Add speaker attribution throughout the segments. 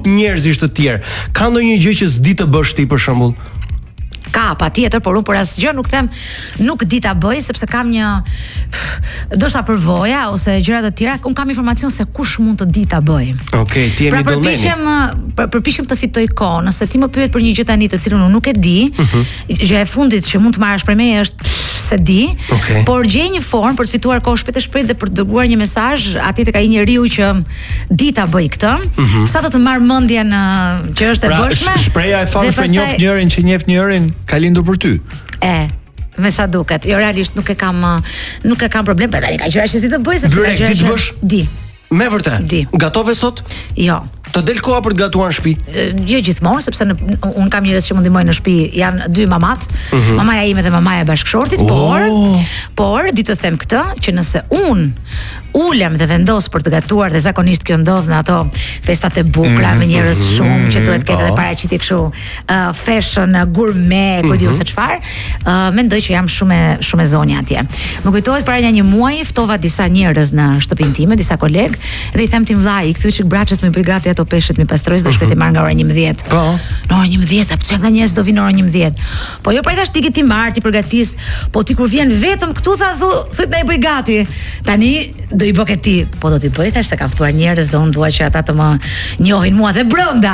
Speaker 1: njerëzish të tjerë. Ka ndonjë gjë që s'di të bësh ti për shembull?
Speaker 2: Ka, patjetër, por unë për asgjë nuk di ta bëj sepse kam një ndoshta përvoja ose gjëra të tjera, unë kam informacion se kush mund të di ta bëj.
Speaker 1: Okej, ti je middlemani.
Speaker 2: Përpiqem të fitoj kohë. Nëse ti më pyet për një gjë tani të cilën unë nuk e di, gjëja e fundit që mund të marrësh prej meje është se di, por gjej një formë për të fituar kohë shpejt e shpejt dhe për të dërguar një mesazh atje tek ai njeriu që di ta bëj këtë, sa të marr mendjen që është e bëshme.
Speaker 3: Shpreha e famshme njoft njërin që njeh njërin ka lindur për ty.
Speaker 2: Me sa duket. Jo, realisht nuk e kam problem, por tani ka gjëra që si të bëj sepse ka gjëra që di.
Speaker 1: Me vërtet.
Speaker 2: Di.
Speaker 1: Gatove sot?
Speaker 2: Jo.
Speaker 1: Të del koha për të gatuar në shtëpi?
Speaker 2: Jo gjithmonë, sepse un kam njerëz që më ndihmojnë në shtëpi, janë dy mamat, mamaja ime dhe mamaja e bashkëshortit, por di të them këtë që nëse un ulem dhe vendos për të gatuar, dhe zakonisht kjo ndodh në ato festat e bukura me njerëz shumë që duhet ketë edhe paraqitje kështu fashion, gourmet, ku diu se çfarë, mendoj që jam shumë e zonja atje. Më kujtohet para një muaji ftova disa njerëz në shtëpinë time, disa koleg, dhe i them tim vllai, i kthy çik braçës më bëj gati ato peshët mi pastroj dhe shkoj të marr nga ora 11.
Speaker 1: Po.
Speaker 2: Në ora 11, apo çka nga njerëz do vinë ora 11. Po jo pra tash ti ke ti marr, ti përgatis, po ti kur vjen vetëm këtu thot na i bëj gati. Tani do i bëk ti, po do t'i bëj tash se kam ftuar njerëz dhe unë dua që ata të më njohin mua dhe brenda.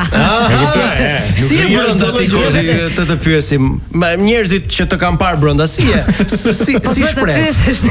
Speaker 1: Si e brenda ti kozi të pyesim? Njerëzit që të kanë parë brenda, si shpreh?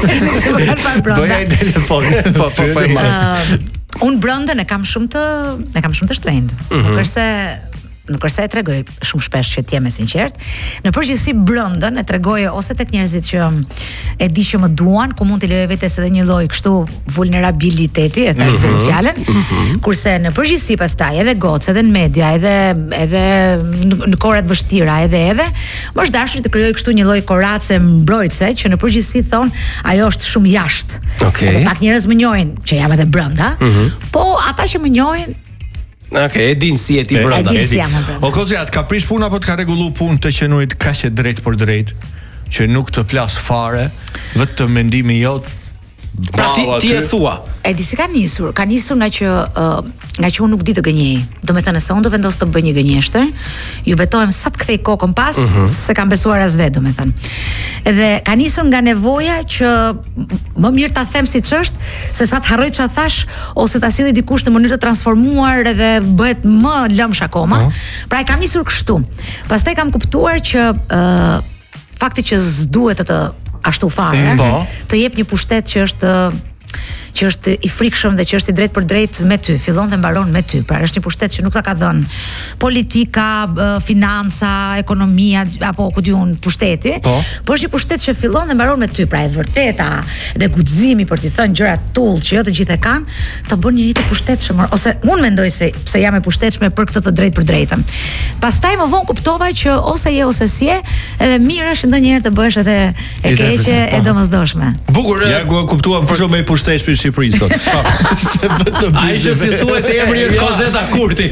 Speaker 3: Doja i telefonin, po e marr.
Speaker 2: Unë brëndën e kam shumë të shtrenjtë. Nuk është se e tregoj shumë shpesh që t'jem e sinqert. Në përgjithësi brëndën e tregoj ose tek njerëzit që e di që më duan, ku mund t'i lejoj vetes edhe një lloj kështu vulnerabiliteti, e thash këtë fjalën. Kurse në përgjithësi pastaj edhe gocë, edhe në media, edhe në kohrat vështira, edhe më është dashur të krijoj kështu një lloj korace mbrojtëse që në përgjithësi thon ajo është shumë jashtë. Edhe pak njerëz më njohin që jam edhe brenda, po ata që më njohin
Speaker 1: e din si e ti brenda.
Speaker 3: O Kozja, të ka prish puna apo të ka rregullu punë të qenurit kaq e drejt për drejt, që nuk të plas fare, vetëm mendimi jot.
Speaker 1: Ti e thua.
Speaker 2: E di si ka nisur nga që unë nuk di të gënjej. Do me thënë se unë do vendos të bëj një gënjeshtër, ju betohem sa të kthej kokën pas, se kam besuar as vetë, do me thënë. Edhe ka nisur nga nevoja që më mirë ta them siç është, se sa të harroj çfarë thash ose ta silli dikush në mënyrë të transformuar edhe bëhet më lëmsh akoma. Pra e kam nisur kështu. Pastaj kam kuptuar që fakti që s'duhet të ashtu fare, të jep një pushtet që është i frikshëm dhe që është i drejt për drejt me ty, fillon dhe mbaron me ty. Pra është një pushtet që nuk ta ka dhënë politika, financa, ekonomia apo ku diun pushteti, por është një pushtet që fillon dhe mbaron me ty. Pra e vërteta dhe guximi për të thënë gjëra tull që jo të gjithë e kanë, të bën njëri të pushtetshëm, ose unë mendoj se jam e pushtetshme për këtë të drejt për drejtën. Pastaj më vonë kuptova që ose je ose si je, edhe mirë është ndonjëherë të bësh edhe e keqe e domosdoshme.
Speaker 1: Bukur.
Speaker 3: Ja kuptuam për shumë me pushtetshëm Shqipërisë sot.
Speaker 1: Ai që si thuhet emri është Kozeta Kurti.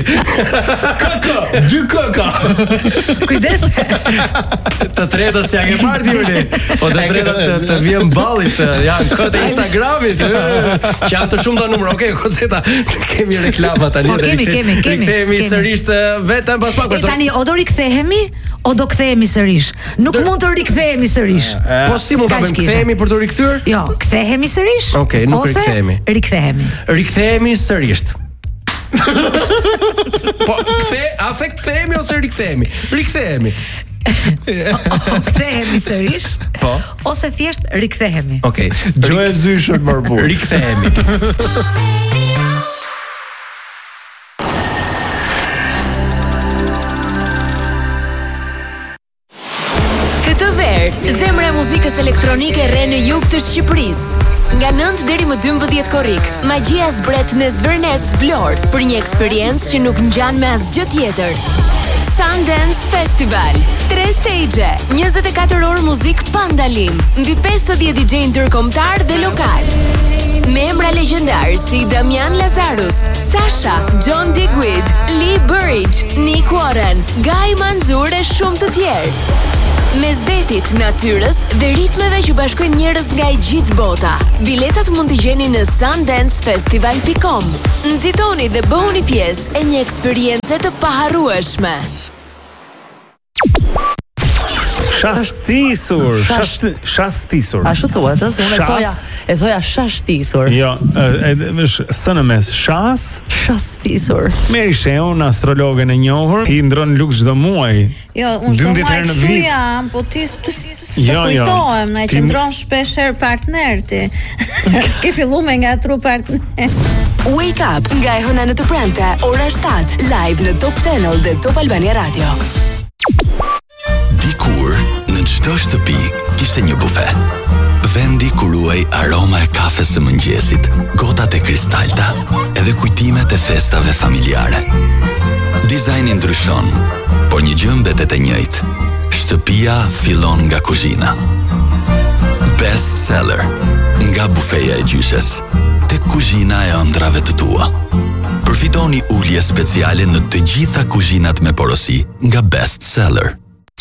Speaker 3: Kaka, dy kaka.
Speaker 2: Kujdes.
Speaker 1: Të tretës ja ke parë ti vëre. Po të tretët të vjen ballit, janë këtë Instagramit, që janë të shumta numra. Okej, Kozeta, kemi reklama tani.
Speaker 2: Kemi.
Speaker 1: Kthehemi sërish vetëm pas pak.
Speaker 2: Tani o do rikthehemi o do kthehemi sërish. Nuk mund të rikthehemi sërish.
Speaker 1: Po si mund ta bëjmë? Kthehemi për të rikthyer?
Speaker 2: Jo, kthehemi sërish.
Speaker 1: Okej, nuk rikthehemi. Rikthehemi sërish. Po kthehemi ose rikthehemi? Rikthehemi.
Speaker 2: Kthehemi sërish.
Speaker 1: Po.
Speaker 2: Ose thjesht rikthehemi.
Speaker 1: Okej.
Speaker 3: Gjoja e zyshën më burr.
Speaker 1: Rikthehemi.
Speaker 4: Zemra e muzikës elektronike rre në jug të Shqipërisë. Nga 9 deri më 12 korrik, magjia zbret në Zvërnec Vlorë për një eksperiencë që nuk ngjan me asgjë tjetër. Sundance Festival, 3 stage, 24 orë muzik pa ndalim, mbi 50 DJ ndërkombëtar dhe lokal. Me emra legjendar si Damian Lazarus, Sasha, John Digweed, Lee Burridge, Nick Warren, gaj manxur e shumë të tjerë. Mes detit, natyrës dhe ritmeve që bashkojnë njerëz nga e gjithë bota. Biletat mund t'i gjeni në sundancefestival.com. Nxitoni dhe bëhuni pjesë e një eksperiencë të paharrueshme.
Speaker 5: Shastisur.
Speaker 6: Ashtu thuhet, se unë e thoja shashtisur.
Speaker 5: Jo, është sënë mes
Speaker 6: shastisur.
Speaker 5: Meri Sheun, astrologen e njohur, ti ndron luk çdo muaj.
Speaker 7: Jo, unë s'do muaj kështu jam, po ti kujtohem, na e qëndron shpesh herë partner ti. Ke fillu me nga tru partner.
Speaker 4: Wake Up nga e hëna në të premte, ora 7, live në Top Channel dhe Top Albania Radio.
Speaker 8: Dikur, në çdo shtëpi kishte një bufe. Vendi ku ruaj aroma e kafes së mëngjesit, gotat e kristalta, edhe kujtimet e festave familjare. Dizajni ndryshon, por një gjë mbetet e njëjtë. Shtëpia fillon nga kuzhina. Best seller, nga bufeja e gjyshes, tek kuzhina e ëndrave të tua. Përfitoni ulje speciale në të gjitha kuzhinat me porosi nga Best Seller.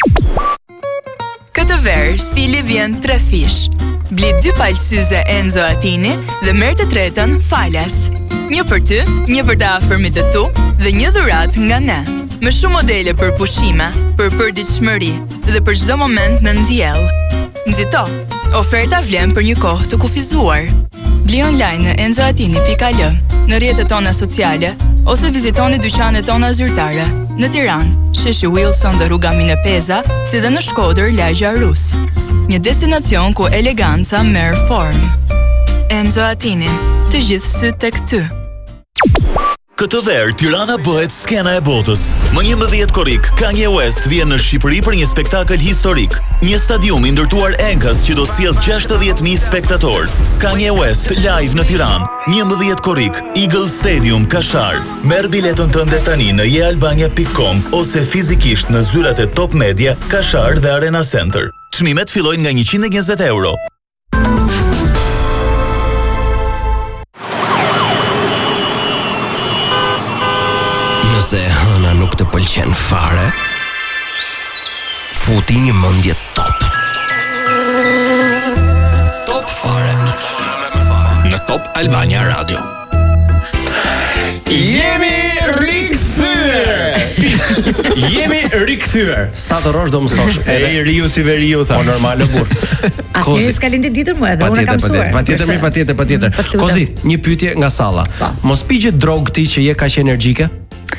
Speaker 9: Këtë verë, stili vjen 3 fish. Bli 2 palë syze Enzo Attini dhe merr të tretën falas. Një për ty, një për të afërmit të tu dhe një dhurat nga ne. Me shumë modele për pushime, për përditshmëri dhe për çdo moment në ndjell. Nxito, oferta vlen për një kohë të kufizuar. Bli online në enzoatini.al, në rrjetet tona sociale ose vizitoni dyqanet tona zyrtare në Tiranë, sheshi Wilson dhe rruga Mine Peza, si dhe në Shkodër, lagja Rus. Një destinacion ku eleganca merr formë. Enzo Attini, të gjithë syt tek ty.
Speaker 8: Këtë verë, Tirana bëhet skena e botës. Më 11 korrik, Kanye West vjen në Shqipëri për një spektakël historik. Një stadium i ndërtuar enkas që do të sjellë 60.000 spektatorë. Kanye West live në Tiranë. 11 korrik, Eagle Stadium, Kashar. Merr biletën tënde tani në jealbania.com ose fizikisht në zyrat e Top Media, Kashar dhe Arena Center. Çmimet fillojnë nga 120 euro.
Speaker 10: Nëse hëna nuk të pëlqen fare, futi një mendje top. Top fare. Në Top Albania Radio.
Speaker 1: Jemi rikthyer. Sa të rosh do mësosh.
Speaker 3: E riu si veriu tha.
Speaker 1: Po normale burr.
Speaker 2: Asnjëri s'ka lindë ditur më edhe unë kam mësuar.
Speaker 1: Patjetër. Kozi, një pyetje nga salla. Mos piqet drog ti që je kaq energjike?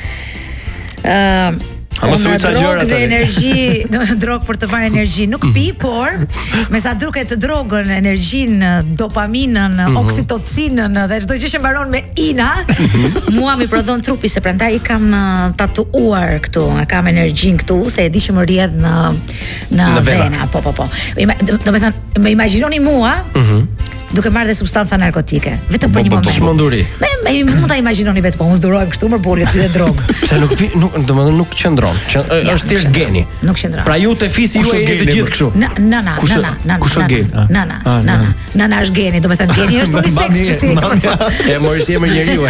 Speaker 2: Drogë dhe energji, drogë për të marrë energji nuk pi, por me sa duket drogën, energjinë, dopaminën, oksitocinën dhe çdo gjë që mbaron me ina, mua mi prodhon trupi, se prandaj i kam tatuar këtu, kam energjinë këtu, se e di që më rrjedh në vena. Po. Domethënë, më imagjinoni mua duke marrë dhe substanca narkotike, vetëm për një moment.
Speaker 1: Çmenduri.
Speaker 2: Mund ta imagjinoni vetë, po unë s'durojm kështu më burri të drogë.
Speaker 1: Pse domethënë nuk qëndron. Është thjesht geni.
Speaker 2: Nuk qëndron.
Speaker 1: Pra ju te fisi ju jeni të gjithë kështu.
Speaker 2: Nana. Kush është geni? Nana është geni, domethënë geni është uniseks që si.
Speaker 1: E mori si emër njeriu.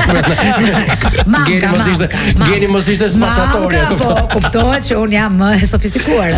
Speaker 1: Geni mos ishte spacatori,
Speaker 2: po kuptohet që un jam më sofistikuar.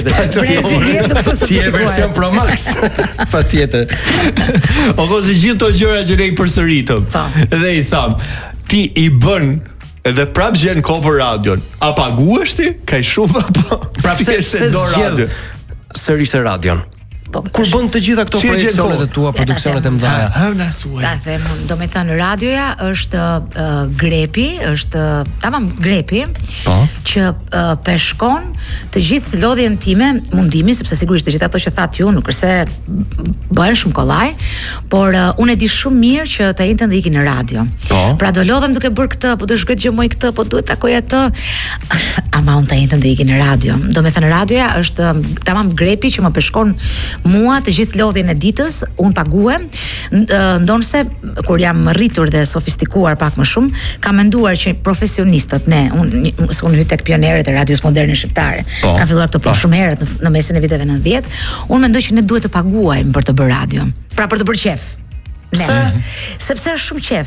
Speaker 1: Ti je version Pro Max.
Speaker 3: Patjetër. O kozi gjithë të gjëra që ne i përsëritëm. Dhe i tham, ti i bën edhe prap gjen cover radion. A paguhesh ti? Kaj shumë apo?
Speaker 1: Prap se zgjedh sërish radion. Kur bën të gjitha këto projekcionet e tua, produksionet e mëdha.
Speaker 3: Na thuaj.
Speaker 2: Ta them, domethënë radioja është grepi, është tamam grepi që peshkon të gjithë lodhjen time, mundimin, sepse sigurisht të gjithë ato që thatë ju nuk është se bëhen shumë kollaj, por unë e di shumë mirë që të njëjtën do ikin në radio. Pra do lodhem duke bërë këtë, po do shkoj të gjëmoj këtë, po duhet takoj atë. Ama unë të njëjtën do ikin në radio. Domethënë radioja është tamam grepi që më peshkon mua të gjithë lodhjen e ditës, unë paguhem, ndonse kur jam rritur dhe sofistikuar pak më shumë, kam menduar që profesionistët, unë hyj tek pionerët e radios moderne shqiptare, kam filluar këto punë shumë herët në mesin e viteve 90, unë mendoj që ne duhet të paguajmë për të bërë radio, pra për të bërë qef. Sepse është shumë qef.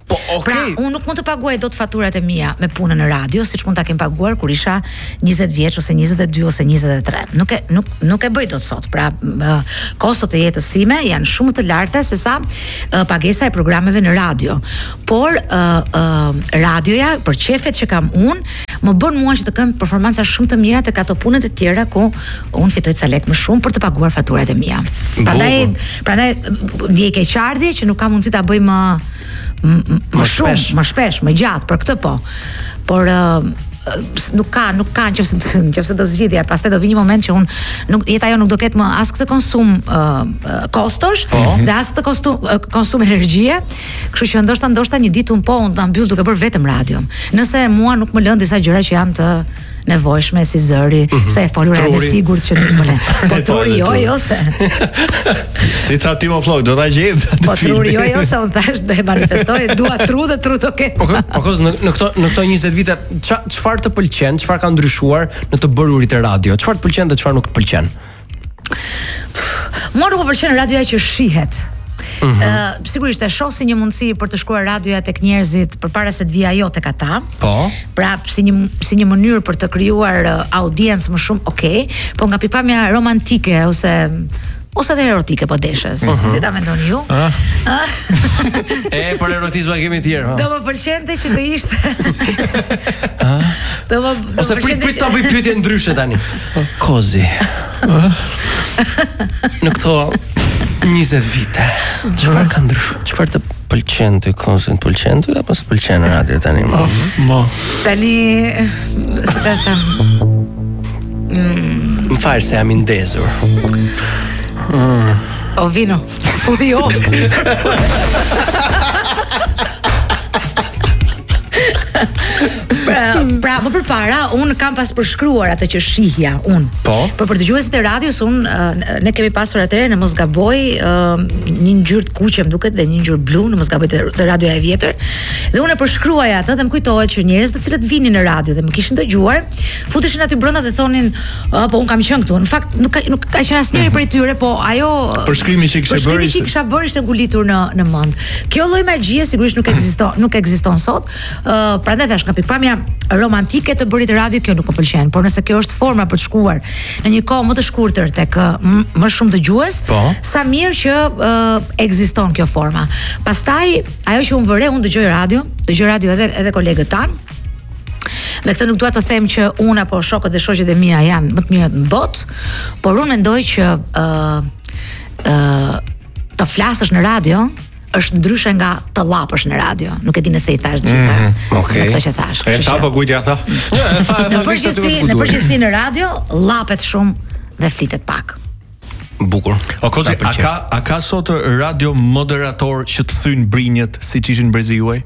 Speaker 1: Po, okay.
Speaker 2: Pra, unë nuk mund të paguaj dot faturat e mia me punën në radio, siç mund ta kem paguar kur isha 20 vjeç ose 22 ose 23. Nuk e bëj dot sot. Pra, kostot e jetës sime janë shumë të larta se sa pagesa e programeve në radio. Por radioja, për qefet që kam unë, më bën mua që të kem performanca shumë të mira tek ato punët e tjera ku unë fitoj ca lek më shumë për të paguar faturat e mia. Prandaj ndjej keqardhje që nuk kam mundësi ta bëj më shpesh, më gjatë për këtë po. Por nuk ka nëse do zgjidhja, pastaj do vi një moment që jeta jo nuk do ketë më as këtë konsum kostosh dhe as këtë konsum energjie, kështu që ndoshta një ditë unë ta mbyll duke bërë vetëm radio. Nëse mua nuk më lën disa gjëra që janë të nevojshme si zëri, se e folur e sigurt që nuk më lën. Po truri jo se.
Speaker 3: Si tha Timo Flok, do ta gjejmë.
Speaker 2: Po truri jo se unë thash do e manifestoj, dua tru dhe tru të ketë.
Speaker 1: Po në këto 20 vite çfarë të pëlqen, çfarë ka ndryshuar në të bërurit e radio? Çfarë të pëlqen dhe çfarë nuk të pëlqen?
Speaker 2: Mua nuk më pëlqen radioja që shihet. Sigurisht e shoh si një mundësi për të shkuar radioja tek njerëzit përpara se të vija ajo tek ata.
Speaker 1: Po.
Speaker 2: Pra si një mënyrë për të krijuar audiencë më shumë, okay, po nga pikpamja romantike ose edhe erotike po deshes. Si ta mendoni ju?
Speaker 1: Për erotizma kemi tjerë.
Speaker 2: Do më pëlqente që të ishte.
Speaker 1: Ose prit ta bëj pyetje ndryshe tani. Kozi. Në këto 20 vite, çfarë ka ndryshuar? Çfarë të pëlqen ty Kozën? Pëlqen ty apo s'pëlqen radio tani?
Speaker 2: Tani si ta them.
Speaker 1: Më fal se jam i ndezur.
Speaker 2: O vino, fuzi jo. Pra, më përpara, unë kam pas përshkruar atë që shihja, unë.
Speaker 1: Po?
Speaker 2: Për dëgjuesit e radios, ne kemi pasur atëre, në mos gaboj, një ngjyrë të kuqe më duket dhe një ngjyrë blu, në mos gaboj të radioja e vjetër. Dhe unë e përshkruaj atë dhe më kujtohet që njerëz të cilët vinin në radio dhe më kishin dëgjuar, futeshin aty brenda dhe thonin, po unë kam qenë këtu. Në fakt nuk ka qenë asnjëri prej tyre, po ajo
Speaker 3: përshkrimi që
Speaker 2: kisha bërë ishte ngulitur në mend. Kjo lloj magjie sigurisht nuk ekziston sot. Prandaj thash, nga pikpamja romantike të bërit radio, kjo nuk më pëlqen, por nëse kjo është forma për të shkuar në një kohë më të shkurtër tek më shumë dëgjues, sa mirë që ekziston kjo forma. Pastaj ajo që unë dëgjoj radio edhe kolegët tanë. Me këtë nuk dua të them që unë apo shokët dhe shoqet e mia janë më të mirët në botë, por unë mendoj që të flasësh në radio është ndryshe nga të llapësh në radio. Nuk e di nëse i thash gjithë.
Speaker 1: Okej.
Speaker 2: Këtë që thash.
Speaker 3: E tha po kujt ja tha?
Speaker 2: Në përgjithësi në radio llapet shumë dhe flitet pak.
Speaker 1: Bukur.
Speaker 3: O Kozi, a ka sot radio moderator që të thyn brinjët siç ishin brezi juaj?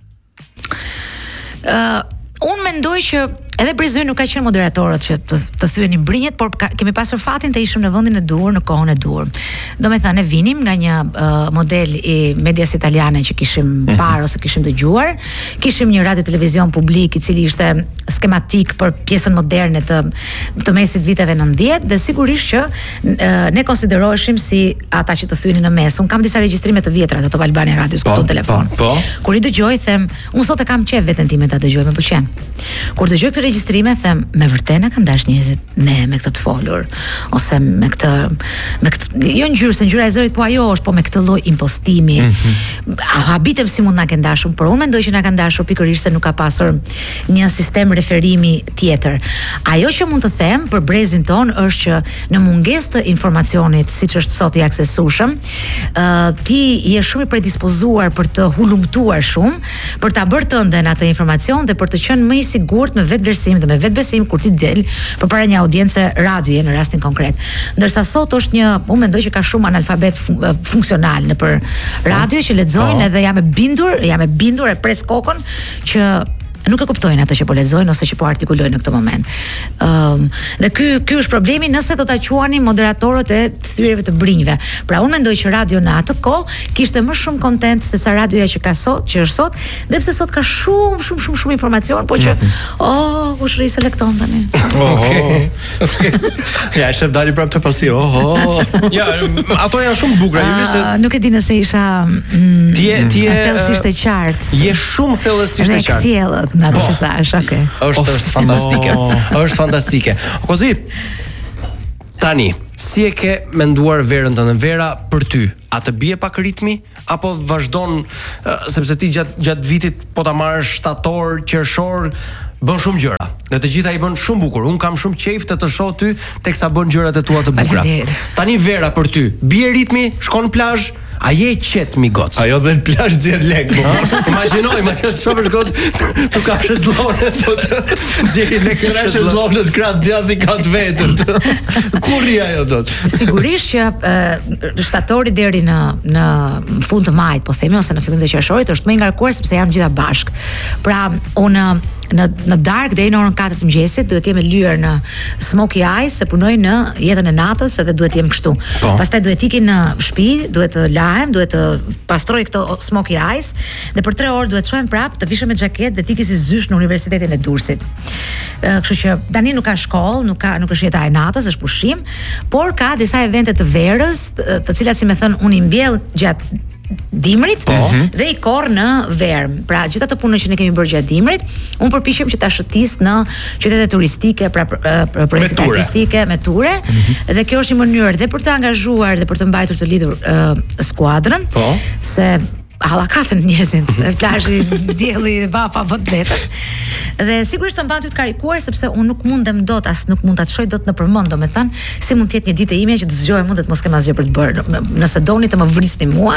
Speaker 2: Unë mendoj që edhe Brezoi nuk ka qenë moderatorët që të thyenin brinjët, por kemi pasur fatin të ishim në vendin e duhur, në kohën e duhur. Domethënë ne vinim nga një model i medias italiane që kishim parë ose kishim dëgjuar, kishim një radio televizion publik i cili ishte skematik për pjesën moderne të mesit viteve 90 dhe sigurisht që ne konsideroheshim si ata që të thyenin në mes. Un kam disa regjistrime të vjetra të Top Albania Radios këtu në telefon. Kur i dëgjoj them, un sot e kam qef veten time ta dëgjoj, më pëlqen. Kur dëgjoj këtë regjistrime them, me vërtet na kanë dash njerëzit ne me këtë të folur ose me këtë jo ngjyra e zërit, po ajo është, po me këtë lloj impostimi. Habitem si mund na kanë dashur, por unë mendoj që na kanë dashur pikërisht se nuk ka pasur një sistem referimi tjetër. Ajo që mund të them për brezin ton është që në mungesë të informacionit, siç është sot i aksesueshëm, ti je shumë i predispozuar për të hulumtuar shumë, për ta bërë tënden atë informacion dhe për të qenë më i sigurt me vetëvlerësim dhe me vetbesim kur ti del përpara një audience radioje në rastin konkret. Ndërsa sot është unë mendoj që ka shumë analfabet funksional nëpër radio që lexojnë edhe jam e bindur e pres kokën që nuk e kuptojnë atë që po lexojnë ose që po artikulojnë në këtë moment. Dhe ky është problemi nëse do ta quani moderatorët e thyerjeve të brinjve. Pra unë mendoj që radio në atë kohë kishte më shumë kontent se sa radioja që ka sot, që është sot, dhe pse sot ka shumë informacion, po që kush rri selekton tani.
Speaker 3: Okej. Ja, shef dali prapë të pasti.
Speaker 1: Ja, ato janë shumë bukura, Juli, se
Speaker 2: nuk e di nëse isha
Speaker 1: ti je
Speaker 2: thellësisht e qartë.
Speaker 1: Je shumë thellësisht e qartë.
Speaker 2: Thellët, na do të thash, okay.
Speaker 1: Është fantastike. Është fantastike. Kozi, tani, si e ke menduar verën tënde? Vera për ty, a të bie pak ritmi apo vazhdon sepse ti gjatë vitit po ta marrësh shtator, qershor, bën shumë gjëra. Dhe të gjitha i bën shumë bukur. Un kam shumë qejf të shoh ty teksa bën gjërat e tua të bukura. Tani Vera për ty, bie ritmi, shkon në plazh, a je qet mi goc?
Speaker 3: Ajo dhe në plazh xhen lek.
Speaker 1: Imagjinoj të shofësh goc, tu kapsh zllone. Xheri lek
Speaker 3: trash zllone të krah djathi ka të vetën. Kurri ajo dot.
Speaker 2: Sigurisht që shtatori deri në fund të majit, po themi, ose në fillim të qershorit është më i ngarkuar sepse janë gjitha bashk. Pra unë në darkë deri në orën 4 të mëngjesit duhet të jem e lyer në Smoky Eyes, se punoj në jetën e natës edhe duhet të jem kështu. Pastaj duhet të ikim në shtëpi, duhet të lahem, duhet të pastroj këto Smoky Eyes dhe për 3 orë duhet të shohem prapë, të vishem me xhaketë dhe të ikë si zysh në Universitetin e Durrësit. Kështu që tani nuk ka shkollë, nuk është jeta e natës, është pushim, por ka disa evente të verës, të cilat si më thën unë i mbjell gjatë dimrit dhe i korr në verë. Pra gjithë ato punën që ne kemi bërë gjatë dimrit, unë përpiqem që ta shëtis në qytete turistike, pra projekte artistike me ture, dhe kjo është një mënyrë dhe për të angazhuar dhe për të mbajtur të lidhur skuadrën, se hallakatën njerëzit, plazhi, dielli, vafa, vend letët. Dhe sigurisht të mban ty të karikuar sepse unë nuk mundem dot, as nuk mund ta çoj dot në përmend, domethënë, si mund të jetë një ditë e imja që të zgjohem mund të mos kem asgjë për të bërë. Nëse doni të më vrisni mua,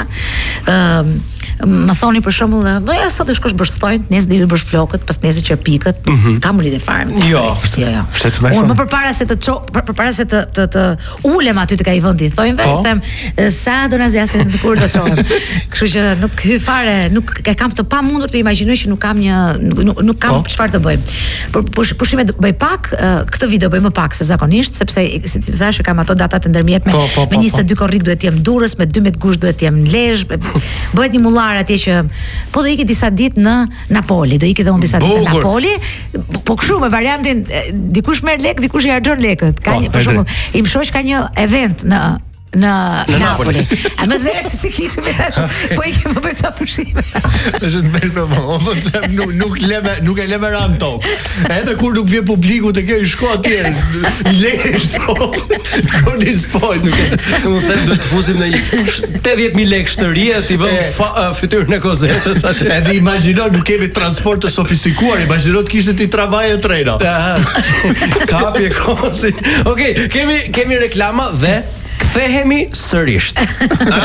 Speaker 2: më thoni për shembull, ja sot do shkosh bësh thonjt, nesër do bësh flokët, pas nesër qerpikët, kam lidhje fare.
Speaker 1: Jo.
Speaker 2: Unë më përpara se të ulem aty tek ai vendi thonjve, them sa do na zgjasin kur do të çohem. Kështu që nuk hy fare, nuk e kam të pamundur të imagjinoj që nuk kam çfarë të bëjmë. Pushime bëj pak, këtë video bëj më pak se zakonisht, sepse si ti thashë kam ato datat e ndërmjetme, me 22 korrik duhet të jem Durrës, me 12 gusht duhet të jem në Lezhë. Bëhet një mullar atje që po do iki disa ditë në Napoli, do iki dhe unë disa ditë në Napoli, po kështu me variantin dikush merr lek, dikush i harxhon lekët. Ka një për shembull, im shoq ka një event në Napoli. A më zërë se si kishë me ashtë, po i kemë bëjtë ta pushime.
Speaker 3: është të bërë për më, nuk e leme ranë tokë. Edhe kur nuk vje publiku të kjo i shko atjerë, i leke i shko, shko një spojt.
Speaker 1: Më them duhet të fusim në 80.000 lekë shtëria, t'i vëm fytyrën e kozetës atë.
Speaker 3: Edhe imagjino nuk kemi transport të sofistikuar, imagjino të kishtë t'i travaje trena.
Speaker 1: Kapje kosi. Okej, kemi reklama dhe kthehemi sërish.